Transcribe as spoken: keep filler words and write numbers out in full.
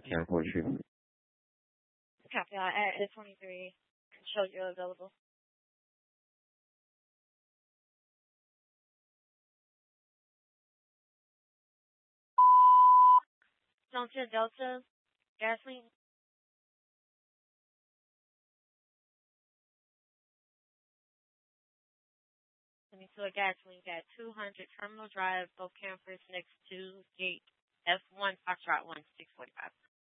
先过去。 Copy that at A twenty-three. Show you're available. Delta, Delta, gasoline. Peninsula Gasoline at two hundred Terminal Drive, both campers next to gate F one, Foxtrot one, six forty-five.